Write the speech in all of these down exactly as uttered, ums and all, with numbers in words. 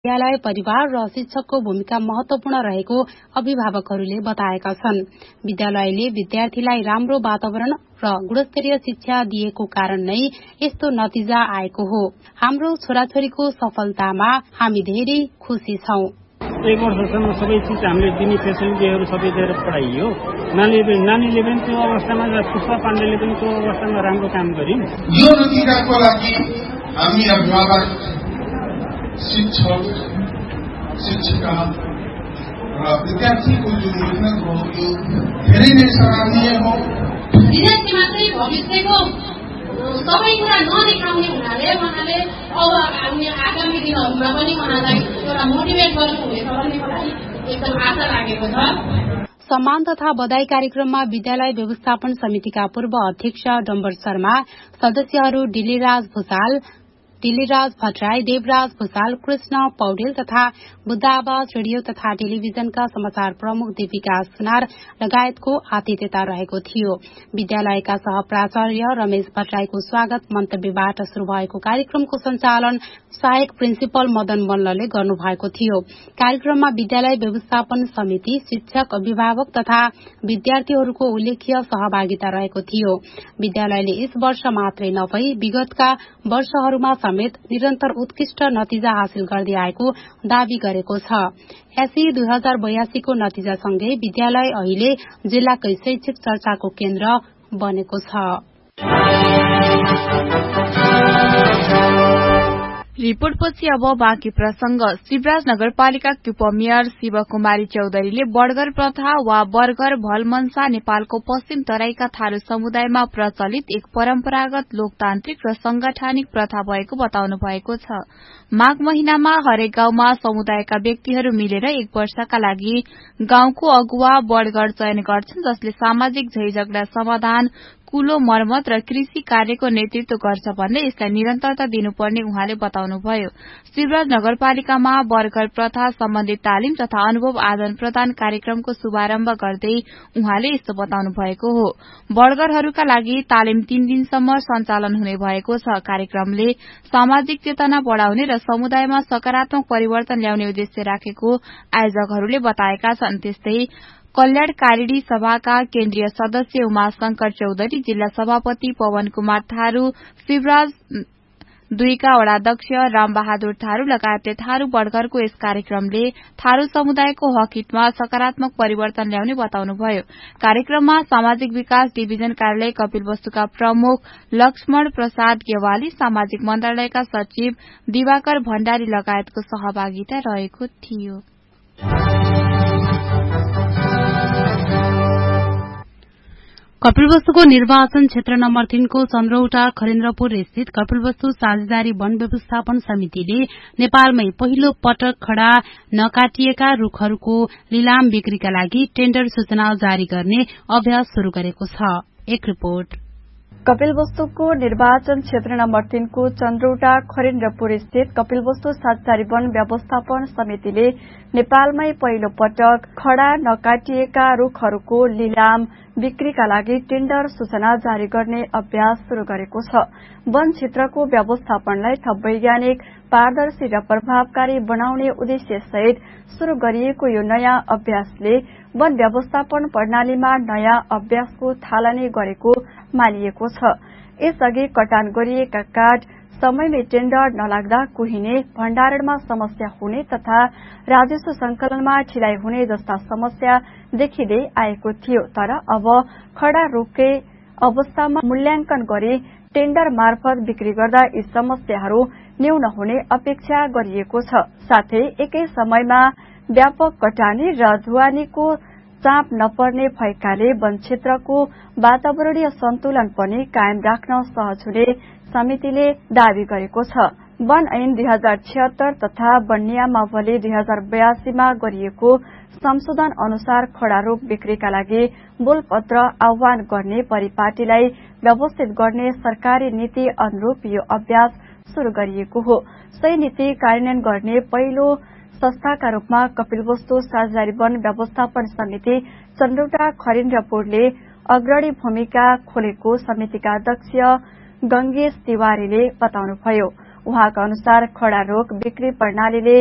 विद्यालय परिवार र शिक्षकको भूमिका महत्वपूर्ण रहेको अभिभावकहरूले बताएका छन्। विद्यालयले विद्यार्थीलाई राम्रो वातावरण र गुणस्तरीय शिक्षा दिएको कारण नै यस्तो नतिजा आएको हो। हाम्रो छोराछोरीको सफलतामा हामी धेरै खुशी छौं। एक वर्षसम्म सबै चिज हामीले दिने फेसिलिटीहरू सबै दिएर पढाइयो। नानीले नानीले पनि त्यो अवस्थामा पुष्पा पाण्डेले पनि त्यो अवस्थामा राम्रो काम गरिन्। यो नतिजाको लागि हामी अभिभावक, शिक्षक, शिक्षिका र विद्यार्थीको जुन मेहनत हो यो धेरै नै सराहनीय हो। विद्यार्थी मात्रै भविष्यको सबै कुरा नदेखाउने हुनाले उहाँले अब हामी आगामी दिनहरूमा पनि उहाँलाई एउटा मोटिभेट गर्नुहुनेछ भन्ने मलाई एकदम आशा लागेको छ। सम्मान तथा बधाई कार्यक्रममा विद्यालय व्यवस्थापन समितिका पूर्व अध्यक्ष डम्बर शर्मा, सदस्यहरू डिलीराज भूषाल, डिलीराज भट्टराई, देवराज भूषाल, कृष्ण पौडेल तथा बुद्ध आवाज रेडियो तथा टेलिभिजनका समाचार प्रमुख दीपिका सुनार लगायतको आतिथ्यता रहेको थियो। विद्यालयका सहप्राचार्य रमेश भट्टराईको स्वागत मन्तव्यबाट शुरू भएको कार्यक्रमको सञ्चालन सहायक प्रिन्सिपल मदन मल्लले गर्नुभएको थियो। कार्यक्रममा विद्यालय व्यवस्थापन समिति, शिक्षक, अभिभावक तथा विद्यार्थीहरूको उल्लेख्य सहभागिता रहेको थियो। विद्यालयले यस वर्ष मात्रै नभई विगतका वर्षहरूमा समेत निरन्तर उत्कृष्ट नतिजा हासिल गर्दै आएको दावी गरेको छ। एसई दुई हजार बयासीको नतिजासँगै विद्यालय अहिले जिल्लाकै शैक्षिक चर्चाको केन्द्र बनेको छ। रिपोर्टपछि अब बाँकी प्रसंग। शिवराज नगरपालिकाकी उपमेयर शिवकुमारी चौधरीले बर्गर प्रथा वा बर्गर भलमन्सा नेपालको पश्चिम तराईका थारू समुदायमा प्रचलित एक परम्परागत लोकतान्त्रिक र संगठनिक प्रथा भएको बताउनु भएको छ। माघ महिनामा हरेक गाउँमा समुदायका व्यक्तिहरू मिलेर एक वर्षका लागि गाउँको अगुवा बर्गर चयन गर्छन्, जसले सामाजिक झैझगडा समाधान, कुलो मर्मत र कृषि कार्यको नेतृत्व गर्छ भन्दै यसलाई निरन्तरता दिनुपर्ने उहाँले बताउनुभयो। शिवराज नगरपालिकामा बर्गर प्रथा सम्बन्धी तालिम तथा अनुभव आदान प्रदान कार्यक्रमको शुभारम्भ गर्दै उहाँले यस्तो बताउनु भएको हो। बर्गरहरूका लागि तालिम तीन दिनसम्म सञ्चालन हुने भएको छ। कार्यक्रमले सामाजिक चेतना बढ़ाउने र समुदायमा सकारात्मक परिवर्तन ल्याउने उद्देश्य राखेको आयोजकहरूले बताएका छन्। त्यस्तै कल्याणकारिणी सभाका केन्द्रीय सदस्य उमाशंकर चौधरी, जिल्ला सभापति पवन कुमार थारू, शिवराज दुईका वडाध्यक्ष रामबहादुर थारू लगायतले थारू बर्गरको यस कार्यक्रमले थारू समुदायको हक हितमा सकारात्मक परिवर्तन ल्याउने बताउनुभयो। कार्यक्रममा सामाजिक विकास डिभिजन कार्यालय कपिलवस्तुका प्रमुख लक्ष्मण प्रसाद गेवाली, सामाजिक मन्त्रालयका सचिव दिवाकर भण्डारी लगायतको सहभागिता रहेको थियो। कपिलवस्तुको निर्वाचन क्षेत्र नम्बर तीन को चन्द्रौटा खरेन्द्रपुर स्थित कपिलवस्तु साझेदारी वन व्यवस्थापन समितिले नेपालमै पहिलो पटक खड़ा नकाटिएका रूखहरूको लिलाम बिक्रीका लागि टेण्डर सूचना जारी गर्ने अभ्यास शुरू गरेको छ। एक रिपोर्ट। कपिलवस्तुको निर्वाचन क्षेत्र नम्बर तीन को चन्द्रौटा खरेन्द्रपुर स्थित कपिलवस्तु साझेदारी वन व्यवस्थापन समितिले नेपालमै पहिलो पटक खड़ा नकाटिएका रूखहरूको लिलाम बिक्रीका लागि टेण्डर सूचना जारी गर्ने अभ्यास शुरू गरेको छ। वन क्षेत्रको व्यवस्थापनलाई थप वैज्ञानिक, पारदर्शी र प्रभावकारी बनाउने उद्देश्य सहित शुरू गरिएको यो नयाँ अभ्यासले वन व्यवस्थापन प्रणालीमा नयाँ अभ्यासको थालनी गरेको मानिएको छ। यसअघि कटान गरिएका काठ समयमै टेण्डर नलाग्दा कुहिने, भण्डारणमा समस्या हुने तथा राजस्व संकलनमा ढिलाइ हुने जस्ता समस्या देखिँदै आएको थियो। तर अब खड़ा रूखकै अवस्थामा मूल्याङ्कन गरी टेण्डर मार्फत बिक्री गर्दा यी समस्याहरू न्यून हुने अपेक्षा गरिएको छ। साथै एकै समयमा व्यापक कटानी र ढुवानीको चाप नपर्ने भएकाले वन क्षेत्रको वातावरणीय सन्तुलन पनि कायम राख्न सहज हुने समितिले दावी गरेको छ। वन ऐन दुई हजार छिहत्तर तथा वन नियमावली दुई हजार बयासीमा गरिएको संशोधन अनुसार खड़ा रूख बिक्रीका लागि बोलपत्र आह्वान गर्ने परिपाटीलाई व्यवस्थित गर्ने सरकारी नीति अनुरूप यो अभ्यास शुरू गरिएको हो। सही नीति कार्यान्वयन गर्ने पहिलो संस्थाका रूपमा कपिलवस्तु साझेदारी वन व्यवस्थापन समिति चन्द्रौटा खरेन्द्रपुरले अग्रणी भूमिका खोलेको समितिका अध्यक्ष गंगेश तिवारीले बताउनुभयो। उहाँका अनुसार खड़ा रूख बिक्री प्रणालीले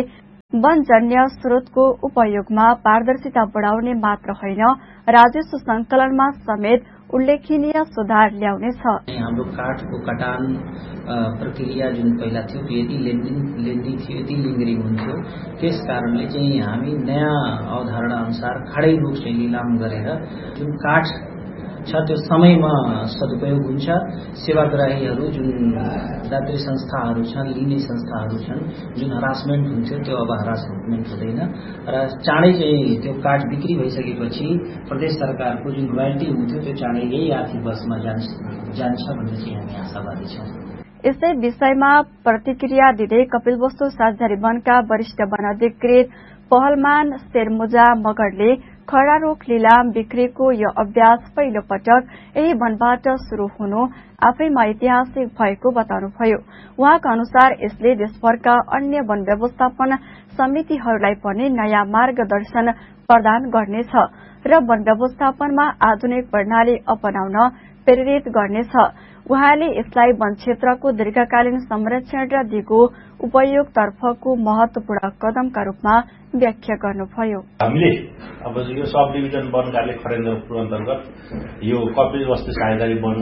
वनजन्य स्रोतको उपयोगमा पारदर्शिता बढ़ाउने मात्र होइन, राजस्व संकलनमा समेत उल्लेखनीय सुधार ल्याउनेछ। हाम्रो काठको कटान प्रक्रिया जुन पहिला थियो यति लेन्दी थियो, यति लिङ्गरिङ हुन्थ्यो। त्यस कारणले चाहिँ हामी नयाँ अवधारणा अनुसार खाडै रूख चाहिँ लिलाम गरेर जुन काठ छ त्यो समयमा सदुपयोग हुन्छ। सेवाग्राहीहरू जुन दात्री संस्थाहरू छन्, लिने संस्थाहरू छन्, जुन हरासमेन्ट हुन्थ्यो त्यो अब हरासमेन्ट हुँदैन र चाँडै चाहिँ त्यो काठ बिक्री भइसकेपछि प्रदेश सरकारको जुन रोयल्टी हुन्थ्यो त्यो चाँडै यही आर्थिक वर्षमा जान्छ जान्छ भन्ने चाहिँ हामी आशावादी छौँ। यसै विषयमा प्रतिक्रिया दिँदै कपिलवस्तु सातझारी वनका वरिष्ठ वन अधिकृत पहलमान शेरमुजा मगरले खडा रूख लिलाम बिक्रीको यो अभ्यास पहिलो पटक यही वनबाट शुरू हुनु आफैमा ऐतिहासिक भएको बताउनुभयो। उहाँका अनुसार यसले देशभरका अन्य वन व्यवस्थापन समितिहरूलाई पनि नयाँ मार्गदर्शन प्रदान गर्नेछ र वन व्यवस्थापनमा आधुनिक प्रणाली अपनाउन प्रेरित गर्नेछ। उहाँले यसलाई वन क्षेत्रको दीर्घकालीन संरक्षण र दिगो उपयोगतर्फको महत्वपूर्ण कदमका रूपमा व्याख्या गर्नुभयो। हामीले अब यो सब डिभिजन वन कार्य खरेन्द्रपुर अन्तर्गत यो कपिलवस्तु साझेदारी वन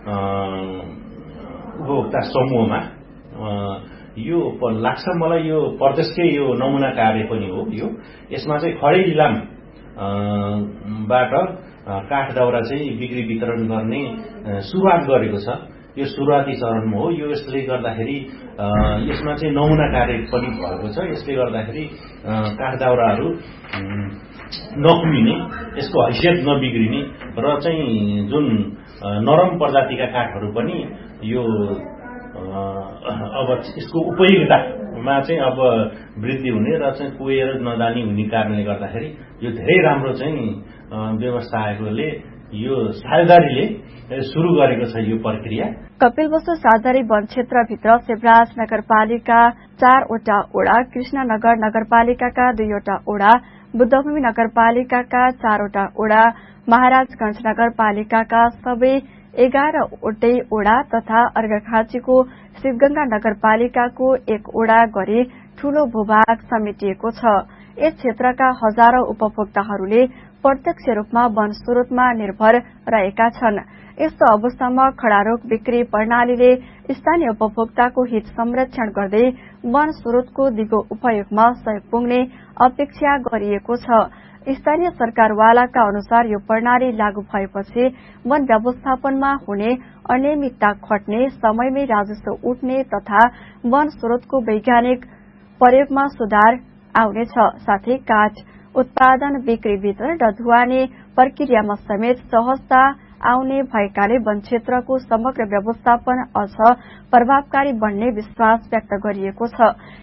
उपभोक्ता समूहमा यो लाग्छ मलाई यो प्रदेशकै यो नमुना कार्य पनि हो। यो यसमा चाहिँ खडै लिलाम बाट काठ दाउरा चाहिँ बिक्री वितरण गर्ने सुरुवात गरेको छ। यो सुरुवाती चरणमा हो। यो यसले गर्दाखेरि यसमा चाहिँ नमुना कार्य पनि भएको छ। यसले गर्दाखेरि काठ दाउराहरू नकुमिने, यसको हैसियत नबिग्रिने र चाहिँ जुन नरम प्रजातिका काठहरू पनि यो अब यसको उपयोगितामा चाहिँ अब वृद्धि हुने र चाहिँ कुहेर नजानी हुने कारणले गर्दाखेरि यो धेरै राम्रो चाहिँ व्यवस्था आएकोले यो साझेदारीले शुरू गरेको छ यो प्रक्रिया। कपिलवस्तु साझेदारी वन क्षेत्रभित्र शिवराज नगरपालिका चारवटा ओडा, कृष्णनगर नगरपालिकाका दुईवटा ओडा, बुद्धभूमि नगरपालिकाका चारवटा ओडा, महाराजगंज नगरपालिकाका सबै एघारवटै ओडा तथा अर्घाखाँचीको शिवगंगा नगरपालिकाको एक ओडा गरी ठूलो भूभाग समेटिएको छ। यस क्षेत्रका हजारौं उपभोक्ताहरूले प्रत्यक्ष रूपमा वन स्रोतमा निर्भर रहेका छन्। यस्तो अवस्थामा खडा रूख बिक्री प्रणालीले स्थानीय उपभोक्ताको हित संरक्षण गर्दै वन स्रोतको दिगो उपयोगमा सहयोग पुग्ने अपेक्षा गरिएको छ। स्थानीय सरकारवालाका अनुसार यो प्रणाली लागू भएपछि वन व्यवस्थापनमा हुने अनियमितता घट्ने, समयमै राजस्व उठ्ने तथा वन स्रोतको वैज्ञानिक प्रयोगमा सुधार आउनेछ। साथै काठ उत्पादन, बिक्री, वितरण र ढुवानी प्रक्रियामा समेत सहजता आउने भएकाले वन क्षेत्रको समग्र व्यवस्थापन अझ प्रभावकारी बन्ने विश्वास व्यक्त गरिएको छ।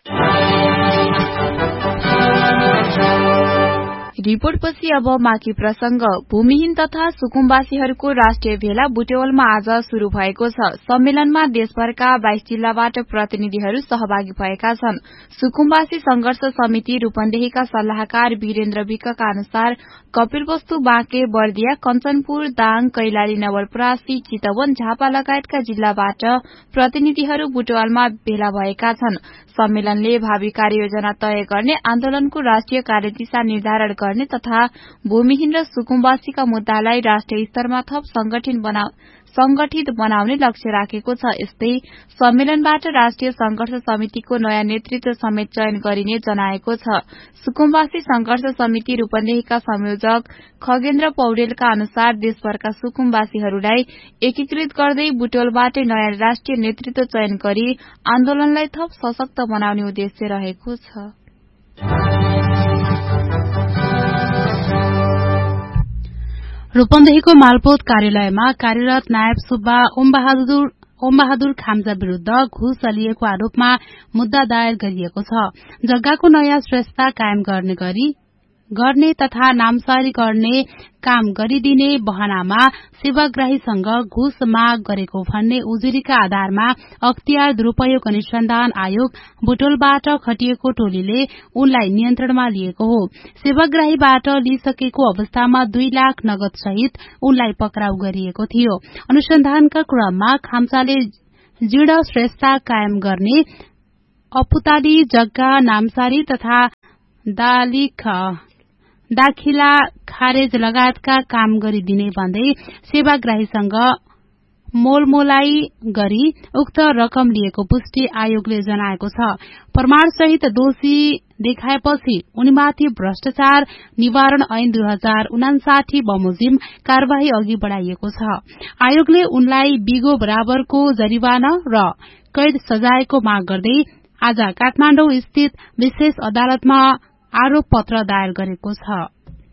रिपोर्टपछि अब बाँकी प्रसंग। भूमिहीन तथा सुकुम्बासीहरूको राष्ट्रिय भेला बुटेवलमा आज शुरू भएको छ। सम्मेलनमा देशभरका बाइस जिल्लाबाट प्रतिनिधिहरू सहभागी भएका छन्। सुकुम्बासी संघर्ष समिति रूपन्देहीका सल्लाहकार वीरेन्द्र विकका अनुसार कपिलवस्तु, बाँके, बर्दिया, कञ्चनपुर, दाङ, कैलाली, नवलपरासी, चितवन, झापा लगायतका जिल्लाबाट प्रतिनिधिहरू बुटेवलमा भेला भएका छन्। सम्मेलनले भावी कार्ययोजना तय गर्ने, आन्दोलनको राष्ट्रिय कार्यदिशा निर्धारण गर्ने तथा भूमिहीन र सुकुम्बासीका मुद्दालाई राष्ट्रिय स्तरमा थप संगठित बनाउने लक्ष्य राखेको छ। यस्तै सम्मेलनबाट राष्ट्रिय संघर्ष समितिको नयाँ नेतृत्व समेत चयन गरिने जनाएको छ। सुकुम्बासी संघर्ष समिति रूपन्देहीका संयोजक खगेन्द्र पौडेलका अनुसार देशभरका सुकुम्बासीहरूलाई एकीकृत गर्दै बुटोलबाटै नयाँ राष्ट्रिय नेतृत्व चयन गरी आन्दोलनलाई थप सशक्त बनाउने उद्देश्य रहेको छ। रूपन्देहीको मालपोत कार्यालयमा कार्यरत नायब सुब्बा ओमबहादुर ओमबहादुर खाम्जा विरूद्ध घुस लिएको आरोपमा मुद्दा दायर गरिएको छ। जग्गाको नयाँ श्रेष्ठता कायम गर्ने गरी गर्ने तथा नामसारी गर्ने काम गरिदिने बहानामा सेवाग्राहीसँग घुस माग गरेको भन्ने उजुरीका आधारमा अख्तियार दुरूपयोग अनुसन्धान आयोग बुटोलबाट खटिएको टोलीले उनलाई नियन्त्रणमा लिएको हो। सेवाग्राहीबाट लिइसकेको अवस्थामा दुई लाख नगद सहित उनलाई पक्राउ गरिएको थियो। अनुसन्धानका क्रममा खाम्चाले जीर्ण श्रेष्ठता कायम गर्ने अपुताडी, जग्गा, नामसारी तथा दालिख दाखिला खारेज लगायतका काम गरिदिने भन्दै सेवाग्राहीसँग मोलमोलाई गरी उक्त रकम लिएको पुष्टि आयोगले जनाएको छ। प्रमाणसहित दोषी देखाएपछि उनीमाथि भ्रष्टाचार निवारण ऐन दुई हजार उनासाठी बमोजिम कार्यवाही अघि बढ़ाइएको छ। आयोगले उनलाई बिगो बराबरको जरिवाना र कैद सजायको माग गर्दै आज काठमाडौँ स्थित विशेष अदालतमा आरोप पत्र दायर गरेको छ।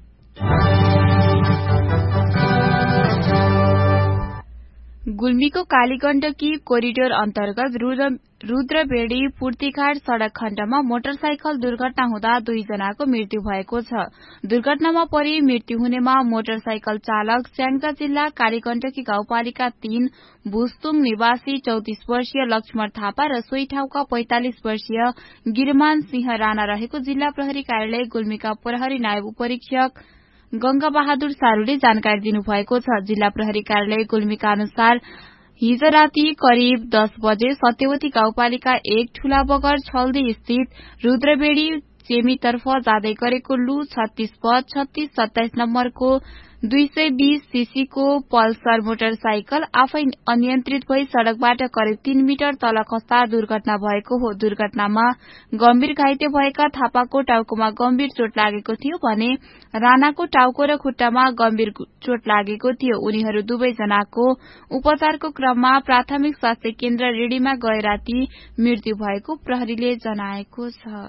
गुल्मीको कालीगण्डकी कोरिडोर अन्तर्गत रुद्रबेड़ी पूर्तिघाट सड़क खण्डमा मोटरसाइकल दुर्घटना हुँदा दुईजनाको मृत्यु भएको छ। दुर्घटनामा परि मृत्यु हुनेमा मोटरसाइकल चालक स्याङ्जा जिल्ला कालीगण्डकी गाउँपालिका तीन भुस्तुङ निवासी चौतिस वर्षीय लक्ष्मण थापा र सोही ठाउँका पैंतालिस वर्षीय गिरमान सिंह राणा रहेको जिल्ला प्रहरी कार्यालय गुल्मीका प्रहरी नायब उपरीक्षक गंगा बहादुर सारूले जानकारी दिनुभएको छ। जिल्ला प्रहरी कार्यालय गुल्मीका अनुसार हिज राति करिब दस बजे सत्यवती गाउँपालिका एक ठूला बगर छल्दी स्थित रुद्रबेड़ी चेमीतर्फ जाँदै गरेको लु छत्तीस पद छत्तीस सत्ताइस नम्बरको दुई सय बीस सीसीको पल्सर मोटरसाइकल आफै अनियन्त्रित भई सड़कबाट करिब तीन मिटर तल खस्दा दुर्घटना भएको हो। दुर्घटनामा गम्भीर घाइते भएका थापाको टाउकोमा गम्भीर चोट लागेको थियो भने राणाको टाउको र खुट्टामा गम्भीर चोट लागेको थियो। उनीहरू दुवैजनाको उपचारको क्रममा प्राथमिक स्वास्थ्य केन्द्र रेडीमा गए राति मृत्यु भएको प्रहरीले जनाएको छ।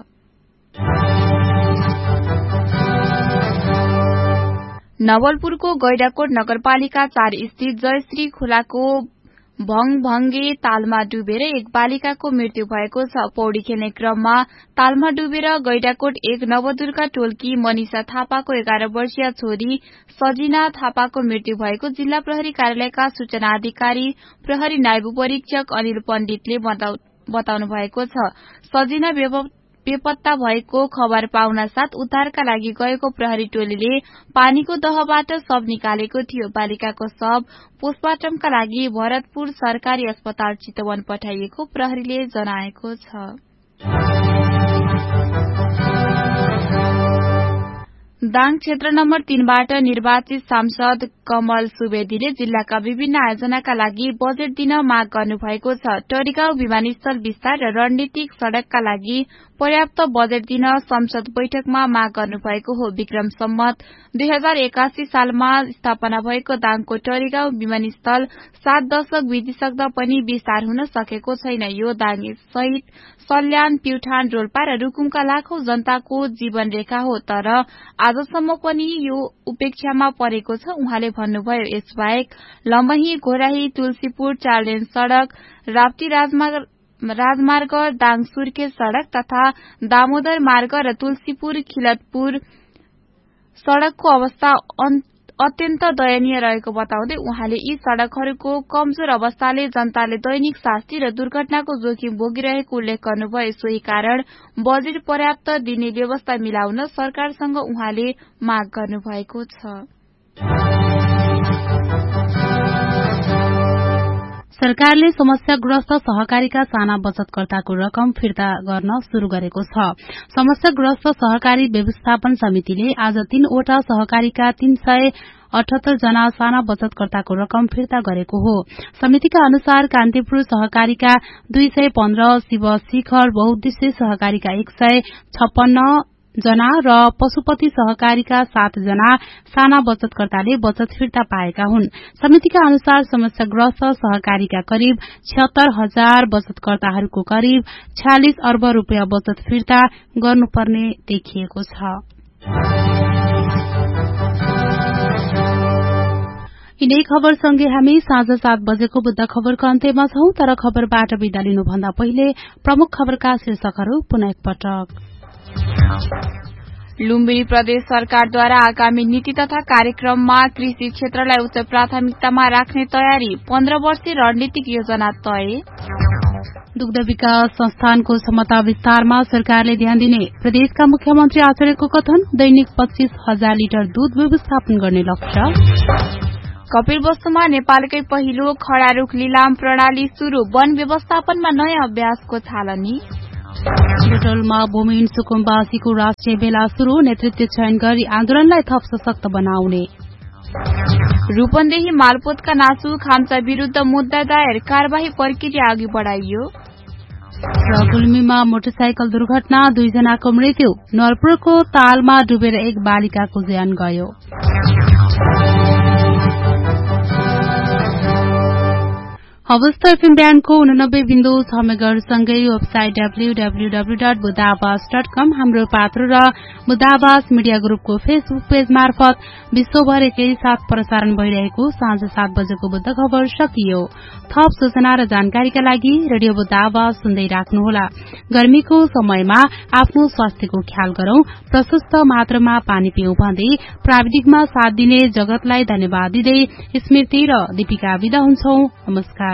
नवलपुरको गैडाकोट नगरपालिका चार स्थित जयश्री खोलाको भङभङ्गे तालमा डुबेर एक बालिकाको मृत्यु भएको छ। पौडी खेल्ने क्रममा तालमा डुबेर गैडाकोट एक नवदुर्गा टोलकी मनिषा थापाको एघार वर्षीय छोरी सजिना थापाको मृत्यु भएको जिल्ला प्रहरी कार्यालयका सूचना अधिकारी प्रहरी नायब परीक्षक अनिल पण्डितले बताउनु भएको छ। सजिना बेपत्ता भएको खबर पाउन साथ उद्धारका लागि गएको प्रहरी टोलीले पानीको दहबाट शव निकालेको थियो। बालिकाको शव पोस्टमार्टमका लागि भरतपुर सरकारी अस्पताल चितवन पठाइएको प्रहरीले जनाएको छ। दाङ क्षेत्र नम्बर तीनबाट निर्वाचित सांसद कमल सुवेदीले जिल्लाका विभिन्न आयोजनाका लागि बजेट दिन माग गर्नुभएको छ। टोरीगाउँ विमानस्थल विस्तार र रणनीतिक सड़कका लागि पर्याप्त बजेट दिन संसद बैठकमा माग गर्नुभएको हो। विक्रम सम्मत दुई हजार एकासी सालमा स्थापना भएको दाङको टोरीगाउँ विमानस्थल सात दशक बितिसक्दा पनि विस्तार हुन सकेको छैन। यो दाङ सहित सल्यान, प्युठान, रोल्पा र रुकुमका लाखौं जनताको जीवन रेखा हो, तर आजसम्म पनि यो उपेक्षामा परेको छ उहाँले भन्नुभयो। यसबाहेक लमही, घोराही, तुलसीपुर चार लेन सड़क, राप्ती राजमार्ग राजमार्ग दाङ सुर्खेत सड़क तथा दामोदर मार्ग र तुलसीपुर खिलतपुर सड़कको अवस्था अत्यन्त दयनीय रहेको बताउँदै उहाँले यी सड़कहरूको कमजोर अवस्थाले जनताले दैनिक शास्ति र दुर्घटनाको जोखिम भोगिरहेको उल्लेख गर्नुभयो। सोही कारण बजेट पर्याप्त दिने व्यवस्था मिलाउन सरकारसँग उहाँले माग गर्नुभएको छ। सरकारले समस्याग्रस्त सहकारीका साना बचतकर्ताको रकम फिर्ता गर्न शुरू गरेको छ। समस्याग्रस्त सहकारी व्यवस्थापन समितिले आज तीनवटा सहकारीका तीन सय अठहत्तर जना साना बचतकर्ताको रकम फिर्ता गरेको हो। समितिका अनुसार कान्तिपुर सहकारीका दुई सय पन्ध्र, शिव शिखर बहुद्देश्य सहकारीका एक सय छप्पन्न जना र पशुपति सहकारीका सात जना साना बचतकर्ताले बचत फिर्ता पाएका हुन्। समितिका अनुसार समस्याग्रस्त सहकारीका करिब छिहत्तर हजार बचतकर्ताहरूको करिब छयालिस अर्ब रूपियाँ बचत फिर्ता गर्नुपर्ने देखिएको छ। यिनै खबरसँगै हामी साँझ सात बजेको बुद्ध खबरको अन्त्यमा छौं, तर खबरबाट बिदा लिनुभन्दा पहिले प्रमुख खबरका शीर्षकहरू पुनः एकपटक। लुम्बिनी प्रदेश सरकारद्वारा आगामी नीति तथा कार्यक्रममा कृषि क्षेत्रलाई उच्च प्राथमिकतामा राख्ने तयारी, पन्ध्र वर्षीय रणनीतिक योजना तय। दुग्ध विकास संस्थानको क्षमता विस्तारमा सरकारले ध्यान दिने, प्रदेशका मुख्यमन्त्री आचार्यको कथन। दैनिक पच्चीस हजार लिटर दूध व्यवस्थापन गर्ने लक्ष्य। कपिलवस्तुमा नेपालकै पहिलो खड़ा रूख लिलाम प्रणाली शुरू, वन व्यवस्थापनमा नयाँ अभ्यासको थालनी। बुटोलमा बोमिन सुकुम्बासीको राष्ट्रिय भेला शुरू, नेतृत्व चयन गरी आन्दोलनलाई थप सशक्त बनाउने। रूपन्देही मालपोतका नासु खाम्चा विरूद्ध मुद्दा दायर, कार्यवाही प्रक्रिया अघि बढाइयो। र गुल्मीमा मोटरसाइकल दुर्घटना, दुईजनाको मृत्यु, नरपुरको तालमा डुबेर एक बालिकाको ज्यान गयो। हवस् एफएम ब्यान्डको उनानब्बे बिन्दु छ मेगाहरुसँगै website W W W dot बुद्धावास dot कम, हाम्रो पात्र र बुद्धावास मिडिया ग्रुपको फेसबुक पेज मार्फत विश्वभर एकैसाथ प्रसारण भइरहेको साँझ सात बजेको बुद्ध खबर सकियो। थप सूचना र जानकारीका लागि रेडियो बुद्धावास सुन्दै राख्नुहोला। गर्मीको समयमा आफ्नो स्वास्थ्यको ख्याल गरौं, प्रशस्त मात्रामा पानी पिउँ भन्दै प्राविधिकमा साथ दिने जगतलाई धन्यवाद दिँदै स्मृति र दीपिका विदा हुन्छौं। नमस्कार।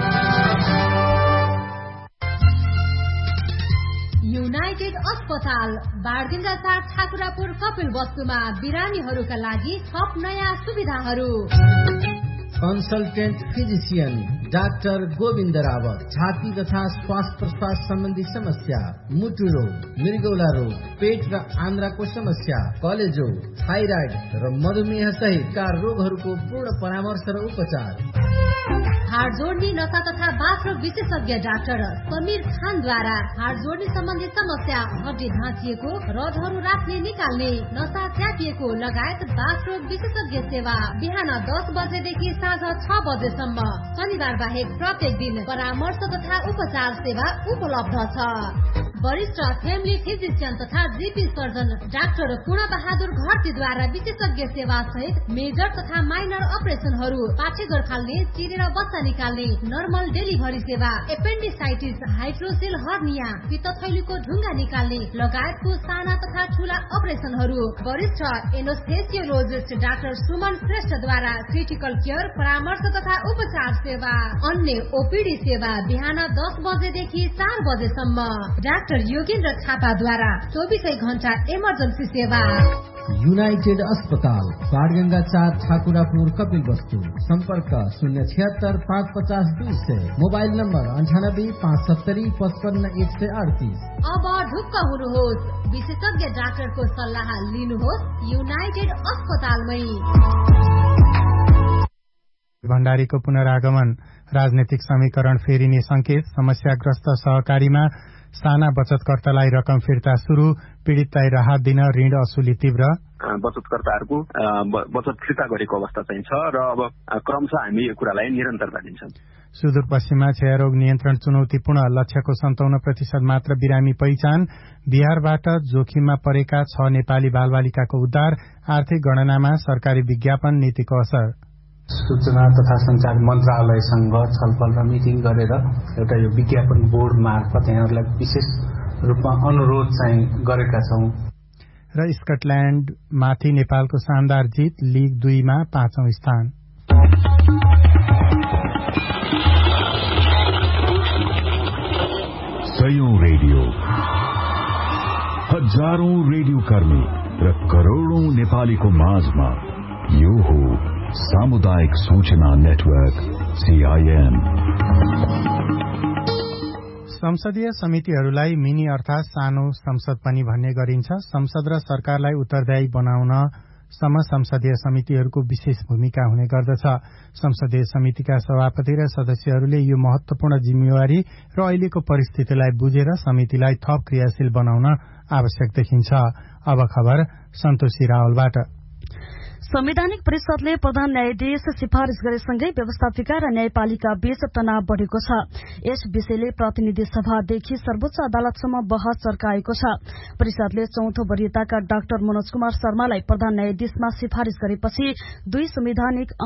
युनाइटेड अस्पताल बारदिन चार ठाकुरापुर कपिल वस्तुमा बिरामीहरूका लागि थप नयाँ सुविधाहरू। Consultant physician doctor Govind Rawat, छाती तथा श्वास प्रश्वास सम्बन्धी समस्या, मुटु रोग, मृगौला रोग, पेट र आन्द्राको समस्या, कलेजो, थाइराइड र मधुमेह सहितका रोगहरूको पूर्ण परामर्श र उपचार। हाड जोड्ने नसा तथा बाथरोग विशेषज्ञ डाक्टर समीर खानद्वारा हाड जोड्ने सम्बन्धी समस्या, हड्डी भाँचिएको, रडहरू राख्ने निकाल्ने, नसा च्यापिएको लगायत बाथरोग विशेषज्ञ सेवा बिहान दस बजेदेखि साँझ छ बजेसम्म, शनिबार बाहेक प्रत्येक दिन परामर्श तथा उपचार सेवा उपलब्ध छ। वरिष्ठ फ्यामिली फिजिशियन तथा जीपी सर्जन डाक्टर पूर्ण बहादुर घरतीद्वारा विशेषज्ञ सेवा सहित मेजर तथा माइनर अपरेशनहरू, पाठेघर फाल्ने, चिरेर बच्चा निकाल्ने, नर्मल डेलिभरी सेवा, एपेन्डिसाइटिस, हाइड्रोसेल हर्निया, पित्तथैलीको ढुङ्गा निकाल्ने लगायतको साना तथा ठूला अपरेशनहरू। वरिष्ठ एनोस्थेसियोलोजिस्ट डाक्टर सुमन श्रेष्ठद्वारा क्रिटिकल केयर, परामर्श तथा उपचार सेवा। अन्य ओपीडी सेवा बिहान दस बजेदेखि चार बजेसम्म। डाक्टर योगेन्द्र थापाद्वारा चौबिसै घण्टा इमर्जेन्सी सेवा। युनाइटेड अस्पताल बाडगंगा चार ठाकुरापुर कपिल वस्तु, सम्पर्क शून्य छिहत्तर पाँच पचास दुई सय, मोबाइल नम्बर अन्ठानब्बे पाँच सत्तरी पचपन्न एक सय अडतिस। अब ढुक्क हुनुहोस्, विशेषज्ञ डाक्टरको सल्लाह लिनुहोस् युनाइटेड अस्पतालमै। भण्डारीको पुनरागमन, राजनैतिक समीकरण फेरिने संकेत, समस्याग्रस्त सहकारीमा साना बचतकर्तालाई रकम फिर्ता शुरू, पीड़ितलाई राहत दिन ऋण असुली तीव्र। बचतकर्ताहरूको बचत फिर्ता गरेको अवस्था चाहिँ छ र अब क्रमशः हामी यो कुरालाई निरन्तरता दिन्छौँ। सुदूरपश्चिममा क्षयरोग नियन्त्रण चुनौतीपूर्ण, लक्ष्यको सन्ताउन्न प्रतिशत मात्र बिरामी पहिचान। बिहारबाट जोखिममा परेका छ नेपाली बालबालिकाको उद्धार, आर्थिक गणनामा सरकारी विज्ञापन नीतिको असर। सूचना तथा संचार मन्त्रालयसँग छलफल र मिटिङ गरेर एउटा यो विज्ञापन बोर्ड मार्फत यहाँहरूलाई विशेष रूपमा अनुरोध चाहिँ गरेका छौं। र स्कटल्याण्ड माथि नेपालको शानदार जित, लिग दुईमा पाँचौं स्थान। सयौं रेडियो, हजारौं रेडियो कर्मी र करोड़ौं नेपालीको माझमा यो हो सामुदायिक सूचना नेटवर्क सीआईएन। संसदीय समितिहरूलाई मिनी अर्थात सानो संसद पनि भन्ने गरिन्छ। संसद र सरकारलाई उत्तरदायी बनाउन सम संसदीय समितिहरूको विशेष भूमिका हुने गर्दछ। संसदीय समितिका सभापति र सदस्यहरूले यो महत्वपूर्ण जिम्मेवारी र अहिलेको परिस्थितिलाई बुझेर समितिलाई थप क्रियाशील बनाउन आवश्यक देखिन्छ। अब खबर सन्तोषी रावलबाट। संवैधानिक परिषदले प्रधान न्यायाधीश सिफारिश गरेसँगै व्यवस्थापिका र न्यायपालिका बीच तनाव बढ़ेको छ। यस विषयले प्रतिनिधि सभादेखि सर्वोच्च अदालतसम्म बहस चर्काएको छ। परिषदले चौथो वरियताका डाक्टर मनोज कुमार शर्मालाई प्रधान न्यायाधीशमा सिफारिश गरेपछि दुई संवैधानिक